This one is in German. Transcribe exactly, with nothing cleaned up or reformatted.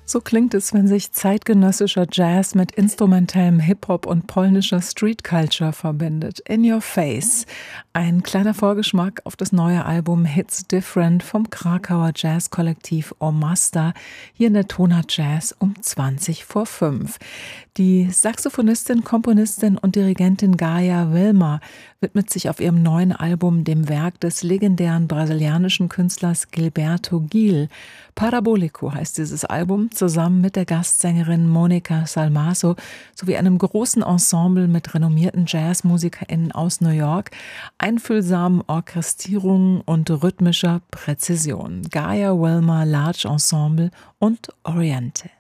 So klingt es, wenn sich zeitgenössischer Jazz mit instrumentellem Hip-Hop und polnischer Street-Culture verbindet. In Your Face. Ein kleiner Vorgeschmack auf das neue Album Hits Different vom Krakauer Jazzkollektiv Omasta, hier in der Tonart Jazz um zwanzig vor fünf. Die Saxophonistin, Komponistin und Dirigentin Gaia Wilmer widmet sich auf ihrem neuen Album dem Werk des legendären brasilianischen Künstlers Gilberto Gil. Parabolico heißt dieses Album, zusammen mit der Gastsängerin Monica Salmaso sowie einem großen Ensemble mit renommierten JazzmusikerInnen aus New York, einfühlsamen Orchestrierungen und rhythmischer Präzision. Gaia Wilmer Large Ensemble und Oriente.